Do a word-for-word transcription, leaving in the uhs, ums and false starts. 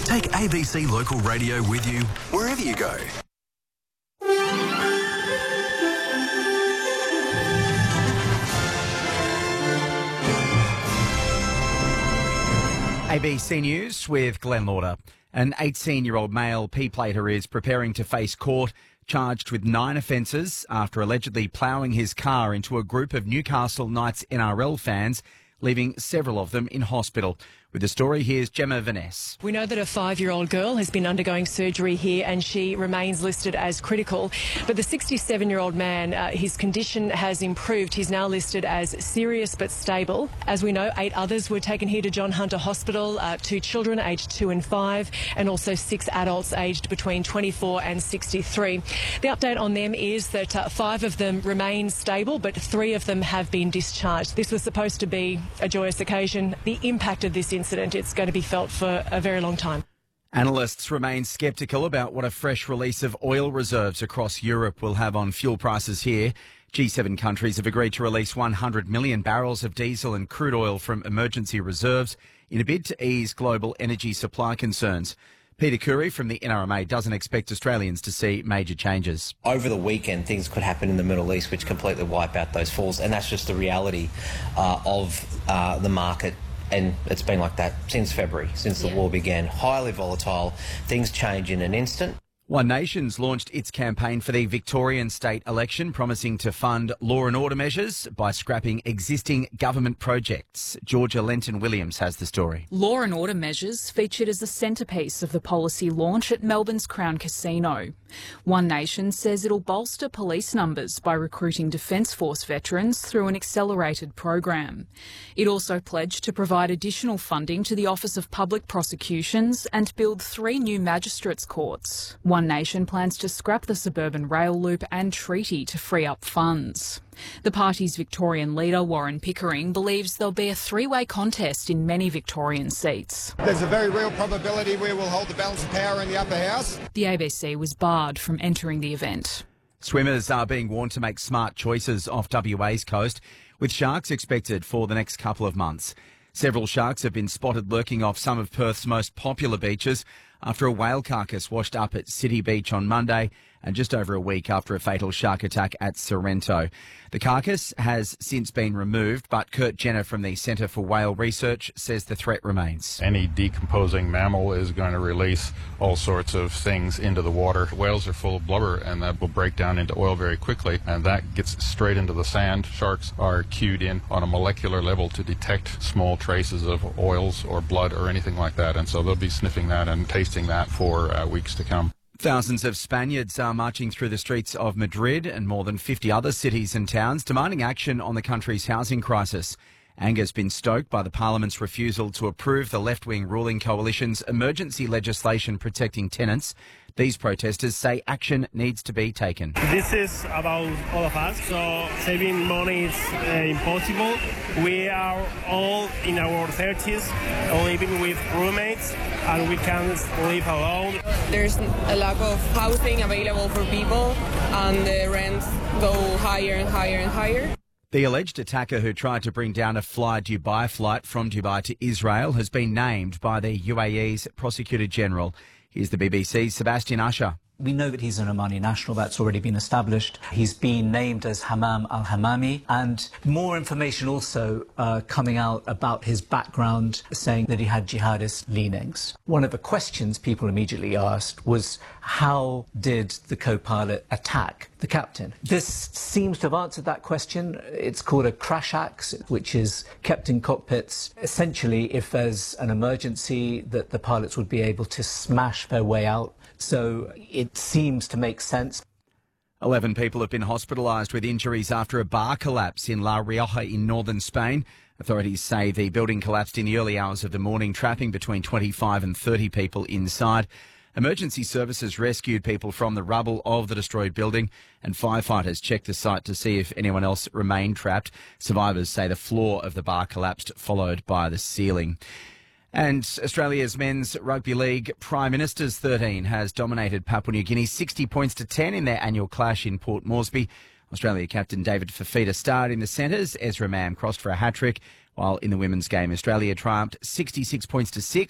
Take A B C Local Radio with you wherever you go. A B C News with Glenn Lauder. An eighteen-year-old male P-plater is preparing to face court, charged with nine offences after allegedly ploughing his car into a group of Newcastle Knights N R L fans, leaving several of them in hospital. With the story, here's Gemma Vaness. We know that a five-year-old girl has been undergoing surgery here and she remains listed as critical. But the sixty-seven-year-old man, uh, his condition has improved. He's now listed as serious but stable. As we know, eight others were taken here to John Hunter Hospital, uh, two children aged two and five, and also six adults aged between twenty-four and sixty-three. The update on them is that uh, five of them remain stable, but three of them have been discharged. This was supposed to be a joyous occasion. The impact of this incident, it's going to be felt for a very long time. Analysts remain sceptical about what a fresh release of oil reserves across Europe will have on fuel prices here. G seven countries have agreed to release one hundred million barrels of diesel and crude oil from emergency reserves in a bid to ease global energy supply concerns. Peter Curry from the N R M A doesn't expect Australians to see major changes. Over the weekend, things could happen in the Middle East which completely wipe out those falls, and that's just the reality uh, of uh, the market. And it's been like that since February, since the yeah. war began. Highly volatile. Things change in an instant. One Nation's launched its campaign for the Victorian state election, promising to fund law and order measures by scrapping existing government projects. Georgia Lenton-Williams has the story. Law and order measures featured as a centrepiece of the policy launch at Melbourne's Crown Casino. One Nation says it'll bolster police numbers by recruiting Defence Force veterans through an accelerated program. It also pledged to provide additional funding to the Office of Public Prosecutions and build three new magistrates' courts. One Nation plans to scrap the suburban rail loop and treaty to free up funds. The party's Victorian leader, Warren Pickering, believes there'll be a three-way contest in many Victorian seats. There's a very real probability we will hold the balance of power in the upper house. The A B C was barred from entering the event. Swimmers are being warned to make smart choices off W A's coast, with sharks expected for the next couple of months. Several sharks have been spotted lurking off some of Perth's most popular beaches after a whale carcass washed up at City Beach on Monday, and just over a week after a fatal shark attack at Sorrento. The carcass has since been removed, but Kurt Jenner from the Centre for Whale Research says the threat remains. Any decomposing mammal is going to release all sorts of things into the water. Whales are full of blubber, and that will break down into oil very quickly, and that gets straight into the sand. Sharks are cued in on a molecular level to detect small traces of oils or blood or anything like that, and so they'll be sniffing that and tasting that for uh, weeks to come. Thousands of Spaniards are marching through the streets of Madrid and more than fifty other cities and towns demanding action on the country's housing crisis. Anger's been stoked by the Parliament's refusal to approve the left-wing ruling coalition's emergency legislation protecting tenants. These protesters say action needs to be taken. This is about all of us, so saving money is uh, impossible. We are all in our thirties, living with roommates, and we can't live alone. There's a lack of housing available for people, and the rents go higher and higher and higher. The alleged attacker who tried to bring down a Fly Dubai flight from Dubai to Israel has been named by the U A E's Prosecutor General. Here's the B B C's Sebastian Usher. We know that he's an Omani national. That's already been established. He's been named as Hammam al-Hammami, and more information also uh, coming out about his background, saying that he had jihadist leanings. One of the questions people immediately asked was, how did the co-pilot attack the captain? This seems to have answered that question. It's called a crash axe, which is kept in cockpits. Essentially, if there's an emergency, that the pilots would be able to smash their way out. So it seems to make sense. Eleven people have been hospitalised with injuries after a bar collapse in La Rioja in northern Spain. Authorities say the building collapsed in the early hours of the morning, trapping between twenty-five and thirty people inside. Emergency services rescued people from the rubble of the destroyed building, and firefighters checked the site to see if anyone else remained trapped. Survivors say the floor of the bar collapsed, followed by the ceiling. And Australia's Men's Rugby League Prime Minister's thirteen has dominated Papua New Guinea sixty points to ten in their annual clash in Port Moresby. Australia captain David Fifita starred in the centres. Ezra Mam crossed for a hat-trick, while in the women's game, Australia triumphed sixty-six points to six